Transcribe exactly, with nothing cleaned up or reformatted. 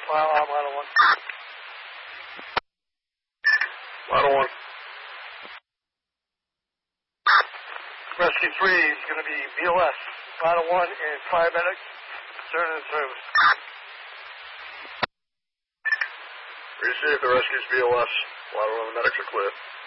Mile on Ladder one. Ladder one. Rescue three is going to be B O S. Ladder one and paramedics. Turn in service. Receive the rescue's B O S. Ladder one, the medics are clear.